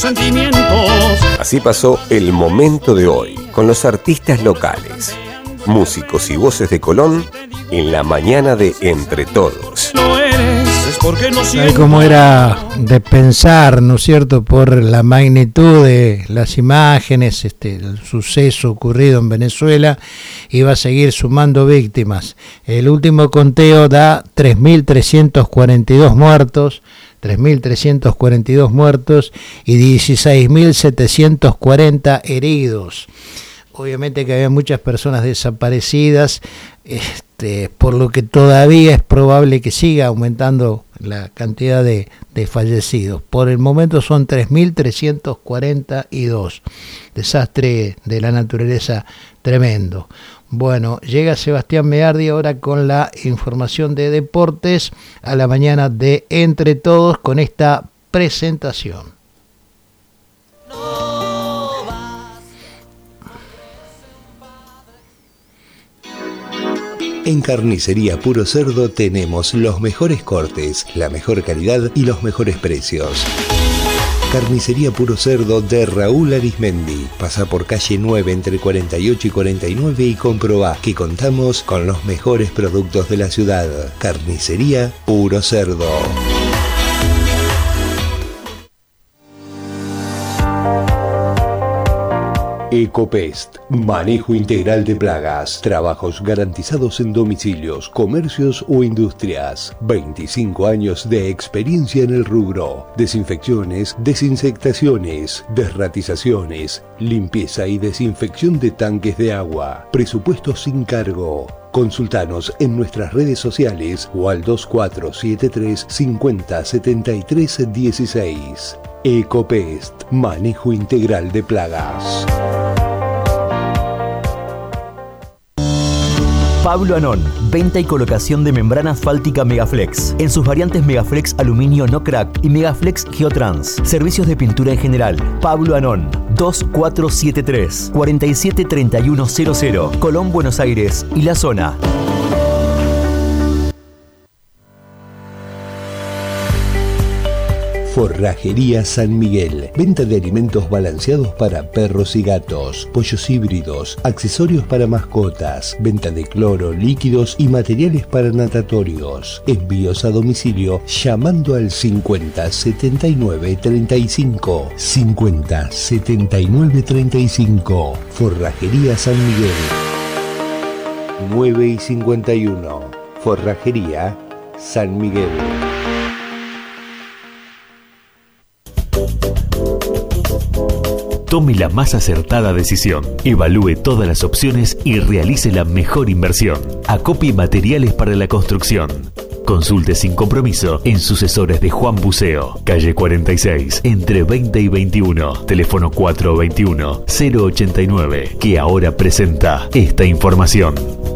Sentimientos. Así pasó el momento de hoy, con los artistas locales, músicos y voces de Colón, en la mañana de Entre Todos. No eres, es porque no ¿Sabe siento. cómo era de pensar, ¿no es cierto?, por la magnitud de las imágenes, el suceso ocurrido en Venezuela, iba a seguir sumando víctimas. El último conteo da 3.342 muertos, 3.342 muertos y 16.740 heridos. Obviamente que había muchas personas desaparecidas, por lo que todavía es probable que siga aumentando la cantidad de fallecidos. Por el momento son 3.342. Desastre de la naturaleza tremendo. Bueno, llega Sebastián Meardi ahora con la información de deportes a la mañana de Entre Todos con esta presentación. En Carnicería Puro Cerdo tenemos los mejores cortes, la mejor calidad y los mejores precios. Carnicería Puro Cerdo de Raúl Arismendi. Pasa por calle 9 entre 48 y 49 y comprobá que contamos con los mejores productos de la ciudad. Carnicería Puro Cerdo. Ecopest, manejo integral de plagas, trabajos garantizados en domicilios, comercios o industrias. 25 años de experiencia en el rubro. Desinfecciones, desinsectaciones, desratizaciones, limpieza y desinfección de tanques de agua. Presupuesto sin cargo. Consultanos en nuestras redes sociales o al 2473 50 73 16. Ecopest, manejo integral de plagas. Pablo Anón, venta y colocación de membrana asfáltica Megaflex, en sus variantes Megaflex Aluminio No Crack y Megaflex Geotrans. Servicios de pintura en general. Pablo Anón, 2473 473100, Colón, Buenos Aires y la zona. Forrajería San Miguel. Venta de alimentos balanceados para perros y gatos, pollos híbridos, accesorios para mascotas, venta de cloro, líquidos y materiales para natatorios. Envíos a domicilio llamando al 50 79 35. 50 79 35. Forrajería San Miguel. 9 y 51. Forrajería San Miguel. Tome la más acertada decisión. Evalúe todas las opciones y realice la mejor inversión. Acopie materiales para la construcción. Consulte sin compromiso en sucesores de Juan Buceo, calle 46, entre 20 y 21, teléfono 421-089, que ahora presenta esta información.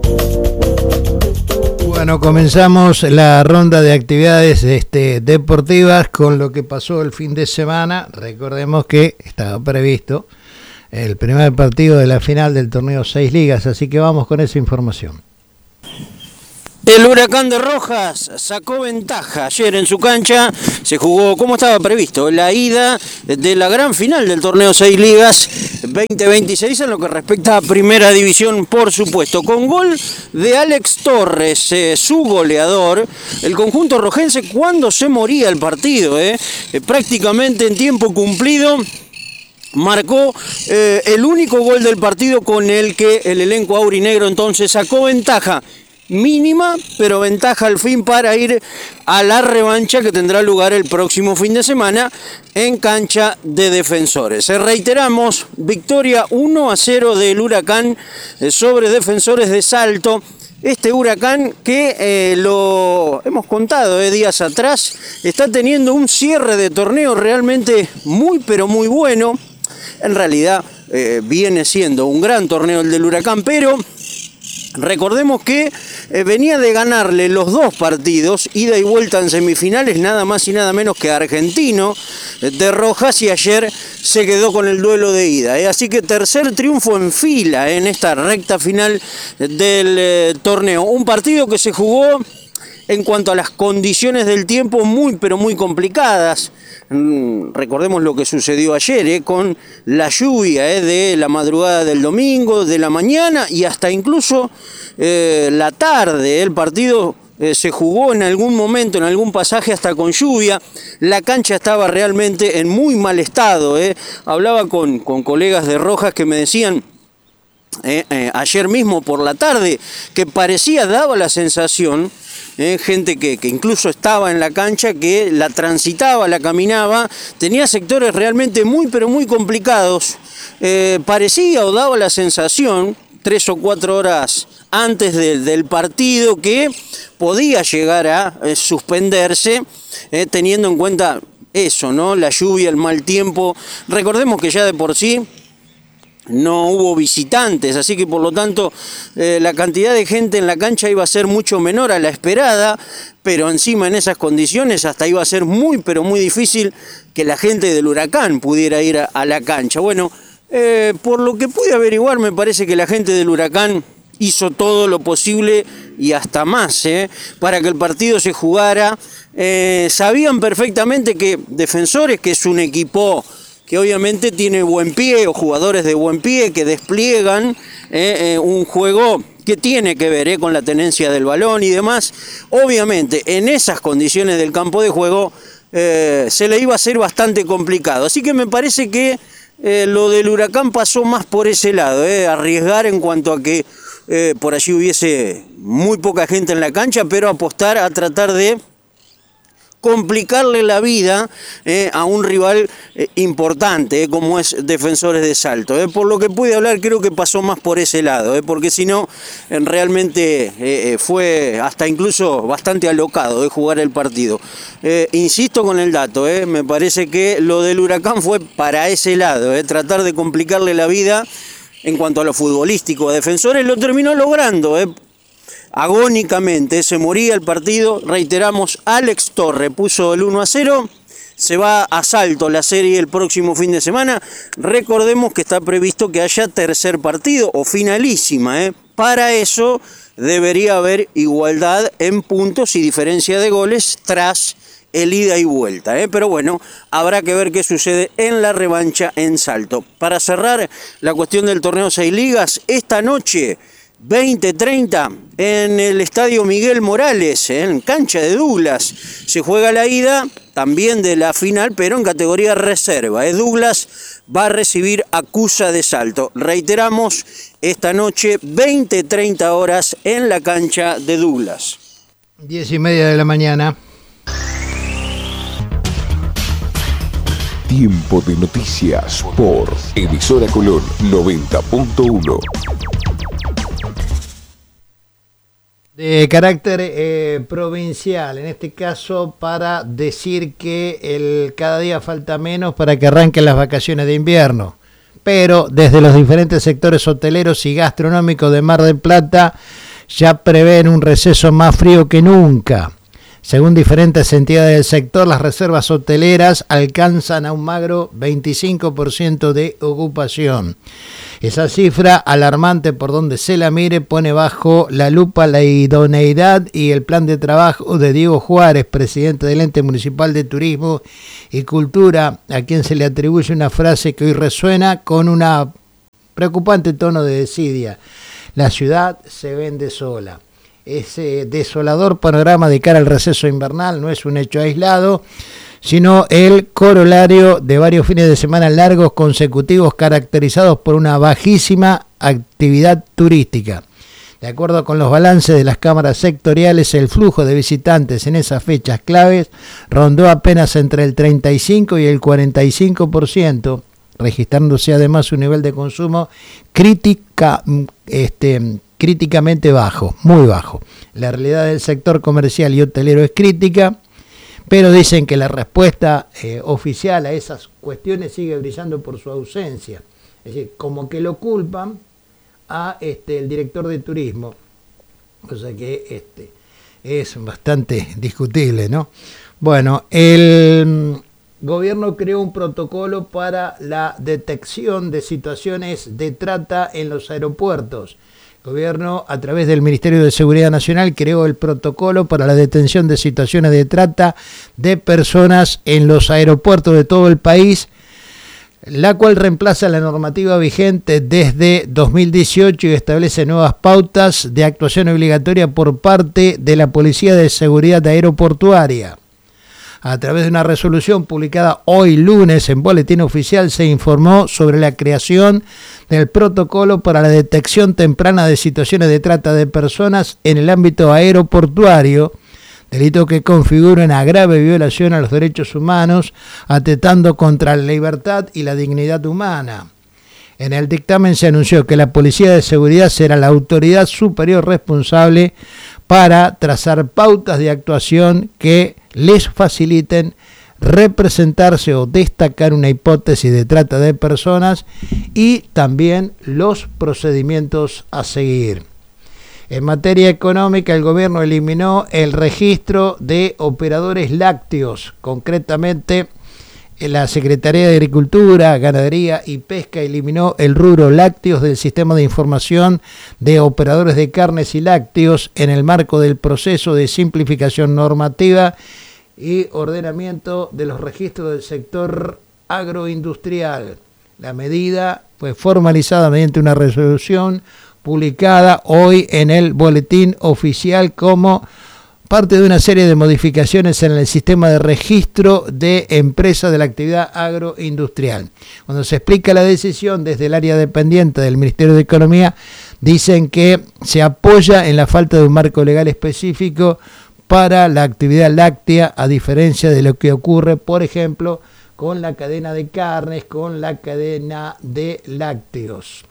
Bueno, comenzamos la ronda de actividades deportivas con lo que pasó el fin de semana. Recordemos que estaba previsto el primer partido de la final del torneo 6 ligas, así que vamos con esa información. El Huracán de Rojas sacó ventaja ayer en su cancha, se jugó como estaba previsto, la ida de la gran final del torneo 6 ligas 2026 en lo que respecta a primera división, por supuesto, con gol de Alex Torres, su goleador. El conjunto rojense cuando se moría el partido, prácticamente en tiempo cumplido, marcó el único gol del partido con el que el elenco aurinegro entonces sacó ventaja. Mínima, pero ventaja al fin para ir a la revancha que tendrá lugar el próximo fin de semana en cancha de Defensores. Reiteramos, victoria 1-0 del Huracán sobre Defensores de Salto. Este Huracán que lo hemos contado días atrás, está teniendo un cierre de torneo realmente muy pero muy bueno. En realidad viene siendo un gran torneo el del Huracán, pero recordemos que venía de ganarle los dos partidos, ida y vuelta en semifinales, nada más y nada menos que Argentino de Rojas, y ayer se quedó con el duelo de ida. Así que tercer triunfo en fila en esta recta final del torneo. Un partido que se jugó en cuanto a las condiciones del tiempo, muy pero muy complicadas. Recordemos lo que sucedió ayer, con la lluvia de la madrugada del domingo, de la mañana y hasta incluso la tarde. El partido se jugó en algún momento, en algún pasaje hasta con lluvia. La cancha estaba realmente en muy mal estado. Hablaba con colegas de Rojas que me decían ayer mismo por la tarde que daba la sensación, gente que incluso estaba en la cancha, que la transitaba, la caminaba, tenía sectores realmente muy pero muy complicados. Parecía o daba la sensación 3 o 4 horas antes del partido que podía llegar a suspenderse, teniendo en cuenta eso, ¿no? La lluvia, el mal tiempo. Recordemos que ya de por sí no hubo visitantes, así que por lo tanto la cantidad de gente en la cancha iba a ser mucho menor a la esperada, pero encima en esas condiciones hasta iba a ser muy pero muy difícil que la gente del Huracán pudiera ir a la cancha. Bueno, por lo que pude averiguar, me parece que la gente del Huracán hizo todo lo posible y hasta más para que el partido se jugara. Sabían perfectamente que Defensores, que es un equipo que obviamente tiene buen pie, o jugadores de buen pie que despliegan un juego que tiene que ver con la tenencia del balón y demás, obviamente en esas condiciones del campo de juego se le iba a ser bastante complicado. Así que me parece que lo del Huracán pasó más por ese lado, arriesgar en cuanto a que por allí hubiese muy poca gente en la cancha, pero apostar a tratar de complicarle la vida a un rival importante como es Defensores de Salto. Por lo que pude hablar, creo que pasó más por ese lado, porque si no, realmente fue hasta incluso bastante alocado jugar el partido. Insisto con el dato, me parece que lo del Huracán fue para ese lado, tratar de complicarle la vida en cuanto a lo futbolístico a Defensores. Lo terminó logrando, agónicamente, se moría el partido. Reiteramos, Alex Torre puso el 1-0, se va a Salto la serie el próximo fin de semana. Recordemos que está previsto que haya tercer partido o finalísima. Para eso debería haber igualdad en puntos y diferencia de goles tras el ida y vuelta, pero bueno, habrá que ver qué sucede en la revancha en Salto. Para cerrar la cuestión del torneo 6 ligas, esta noche 20:30 en el estadio Miguel Morales, en cancha de Douglas, se juega la ida también de la final, pero en categoría reserva. Douglas va a recibir a Cusa de Salto. Reiteramos, esta noche 20:30 horas en la cancha de Douglas. 10:30 de la mañana. Tiempo de noticias por Emisora Colón 90.1. De carácter provincial, en este caso para decir que cada día falta menos para que arranquen las vacaciones de invierno. Pero desde los diferentes sectores hoteleros y gastronómicos de Mar del Plata ya prevén un receso más frío que nunca. Según diferentes entidades del sector, las reservas hoteleras alcanzan a un magro 25% de ocupación. Esa cifra, alarmante por donde se la mire, pone bajo la lupa la idoneidad y el plan de trabajo de Diego Juárez, presidente del Ente Municipal de Turismo y Cultura, a quien se le atribuye una frase que hoy resuena con una preocupante tono de desidia: la ciudad se vende sola. Ese desolador panorama de cara al receso invernal no es un hecho aislado, sino el corolario de varios fines de semana largos consecutivos caracterizados por una bajísima actividad turística. De acuerdo con los balances de las cámaras sectoriales, el flujo de visitantes en esas fechas claves rondó apenas entre el 35 y el 45%, registrándose además un nivel de consumo críticamente bajo, muy bajo. La realidad del sector comercial y hotelero es crítica, pero dicen que la respuesta oficial a esas cuestiones sigue brillando por su ausencia. Es decir, como que lo culpan a el director de turismo, o sea que es bastante discutible, ¿no? Bueno, el gobierno creó un protocolo para la detección de situaciones de trata en los aeropuertos, El gobierno, a través del Ministerio de Seguridad Nacional, creó el protocolo para la detención de situaciones de trata de personas en los aeropuertos de todo el país, la cual reemplaza la normativa vigente desde 2018 y establece nuevas pautas de actuación obligatoria por parte de la Policía de Seguridad Aeroportuaria. A través de una resolución publicada hoy lunes en Boletín Oficial se informó sobre la creación del protocolo para la detección temprana de situaciones de trata de personas en el ámbito aeroportuario, delito que configura una grave violación a los derechos humanos, atentando contra la libertad y la dignidad humana. En el dictamen se anunció que la Policía de Seguridad será la autoridad superior responsable para trazar pautas de actuación que les faciliten representarse o destacar una hipótesis de trata de personas y también los procedimientos a seguir. En materia económica, el gobierno eliminó el registro de operadores lácteos. Concretamente, la Secretaría de Agricultura, Ganadería y Pesca eliminó el rubro lácteos del sistema de información de operadores de carnes y lácteos en el marco del proceso de simplificación normativa y ordenamiento de los registros del sector agroindustrial. La medida fue formalizada mediante una resolución publicada hoy en el Boletín Oficial como parte de una serie de modificaciones en el sistema de registro de empresas de la actividad agroindustrial. Cuando se explica la decisión desde el área dependiente del Ministerio de Economía, dicen que se apoya en la falta de un marco legal específico para la actividad láctea, a diferencia de lo que ocurre, por ejemplo, con la cadena de carnes, con la cadena de lácteos.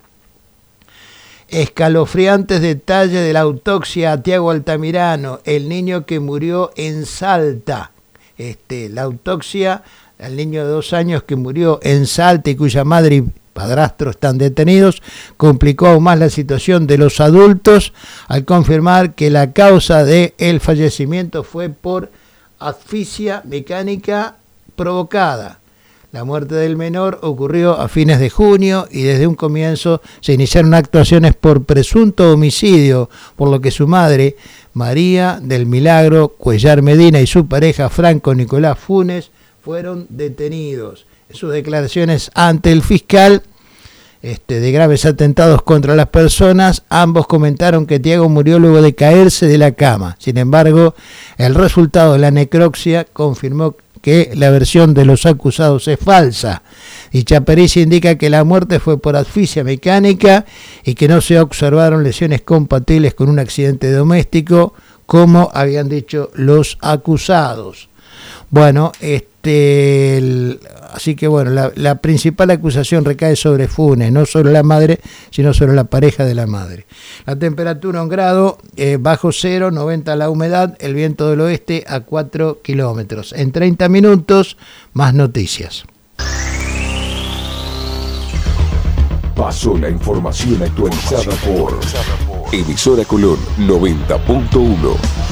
Escalofriantes detalles de la autopsia a Tiago Altamirano, el niño que murió en Salta. La autopsia al niño de 2 años que murió en Salta y cuya madre y padrastro están detenidos, complicó aún más la situación de los adultos al confirmar que la causa del fallecimiento fue por asfixia mecánica provocada. La muerte del menor ocurrió a fines de junio y desde un comienzo se iniciaron actuaciones por presunto homicidio, por lo que su madre, María del Milagro Cuellar Medina, y su pareja, Franco Nicolás Funes, fueron detenidos. En sus declaraciones ante el fiscal de graves atentados contra las personas, ambos comentaron que Tiago murió luego de caerse de la cama. Sin embargo, el resultado de la necropsia confirmó que la versión de los acusados es falsa. Dicha pericia indica que la muerte fue por asfixia mecánica y que no se observaron lesiones compatibles con un accidente doméstico, como habían dicho los acusados. Bueno, así que bueno, la principal acusación recae sobre Funes, no sobre la madre, sino sobre la pareja de la madre. La temperatura 1 grado, bajo cero, 90 la humedad, el viento del oeste a 4 kilómetros. En 30 minutos, más noticias. Pasó la información actualizada por Emisora Colón 90.1.